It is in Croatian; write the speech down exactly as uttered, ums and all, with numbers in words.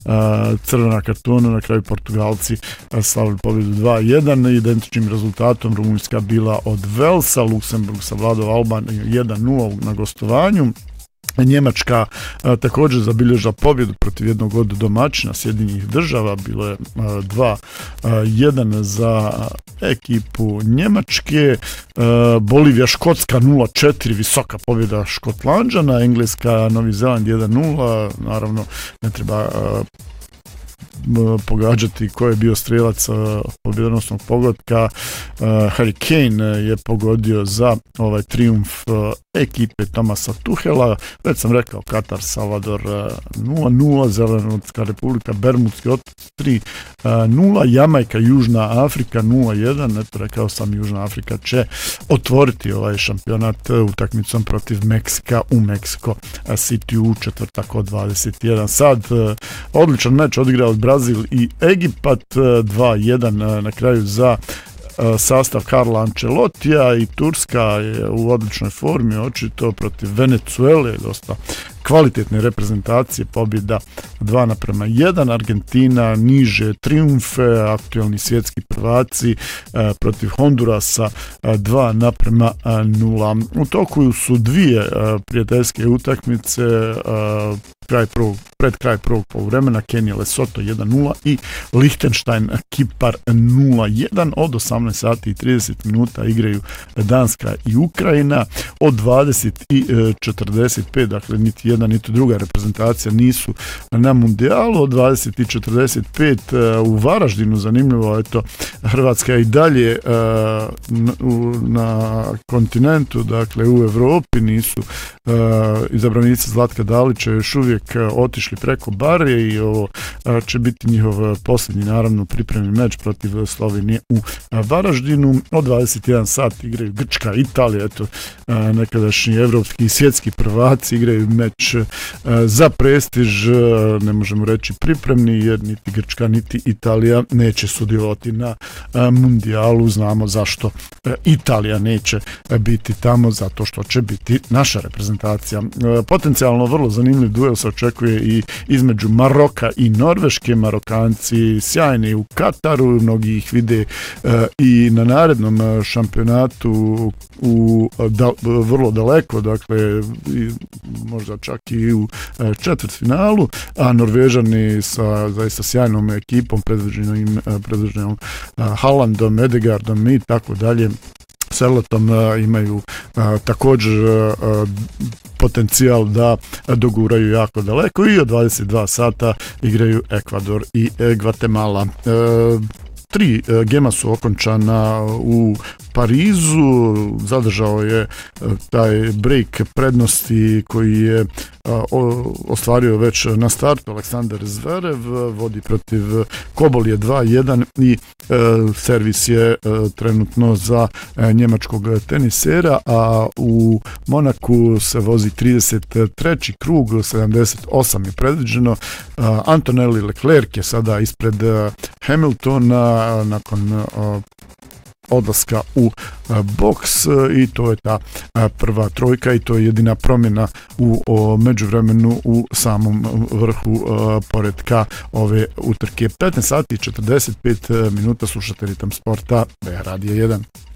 crvena kartona, na kraju Portugalci slavili pobjedu dva jedan, identičnim rezultatom Rumunjska bila od Velsa, Luksemburg savladao Albaniju jedan nula na gostovanju. Njemačka a, također zabilježila pobjedu protiv jednog od domaćina Sjedinjenih država, bilo je dva jedan za ekipu Njemačke. a, Bolivija Škotska nula četiri, visoka pobjeda Škotlanđana, Engleska Novi Zeland jedan nula, naravno ne treba a, pogađati ko je bio strelac pobjedonosnog pogotka. uh, Harry Kane je pogodio za ovaj trijumf uh, ekipe Tomasa Tuhela. Već sam rekao Katar, Salvador nula nula, Zelenovodska republika, Bermudski otoci tri nula, Jamajka, Južna Afrika nula jedan. Eto, rekao sam, Južna Afrika će otvoriti ovaj šampionat utakmicom protiv Meksika u Meksiko City u četvrtak od dvadeset jedan sat. Uh, odličan meč odigrao Brazil i Egipat, dva jedan na kraju za sastav Carla Ancelotija, i Turska je u odličnoj formi, očito protiv Venezuele, dosta kvalitetne reprezentacije, pobjeda dva naprema jedan, Argentina niže trijumfe, aktualni svjetski prvaci eh, protiv Hondurasa eh, dva naprema nula. U toku su dvije eh, prijateljske utakmice, eh, kraj prvog, pred kraj prvog poluvremena, Kenija Lesoto jedan nula i Lichtenstein Kipar nula jedan. Od osamnaest sati i trideset minuta igraju Danska i Ukrajina. Od dvadeset i četrdeset pet, dakle niti jedna niti druga reprezentacija nisu na mundijalu. Od dvadeset i četrdeset pet u Varaždinu, zanimljivo, eto, Hrvatska je i dalje uh, na kontinentu, dakle u Evropi, nisu uh, izabranici Zlatka Dalića još uvijek otišli preko bare i ovo uh, će biti njihov posljednji, naravno, pripremni meč protiv Slovenije u Varaždinu. Od dvadeset jedan sat igraju Grčka, Italija, eto, uh, nekadašnji evropski i svjetski prvaci igraju meč uh, za prestiž, uh, ne možemo reći pripremni, jer niti Grčka niti Italija neće sudjelovati na uh, mundijalu. Znamo zašto uh, Italija neće uh, biti tamo, zato što će biti naša reprezentacija. Uh, potencijalno vrlo zanimljiv duel se očekuje i između Maroka i Norveške. Marokanci sjajni u Kataru, mnogi ih vide uh, i na narednom šampionatu u da, vrlo daleko, dakle i, možda čak i u četvrtfinalu, a Norvežani sa zaista sjajnom ekipom predvođenom predvođenom Haalandom, Edegardom i tako dalje, Seletom, imaju a, također a, potencijal da doguraju jako daleko, i od dvadeset dva sata igraju Ekvador i Gvatemala. E, Tri e, gema su okončana u Parizu, zadržao je e, taj break prednosti koji je a, o, ostvario već na startu Aleksandar Zverev, vodi protiv Kobolje dva jedan i e, servis je e, trenutno za e, njemačkog tenisera, a u Monaku se vozi trideset treći krug, sedamdeset osam je predviđeno. A, Antonelli Leclerc je sada ispred a, Hamiltona nakon a, odlaska u a, boks, i to je ta a, prva trojka, i to je jedina promjena u o, međuvremenu u samom vrhu a, poretka ove utrke. petnaest sati i četrdeset pet minuta, slušate Ritam sporta, B R Radio jedan.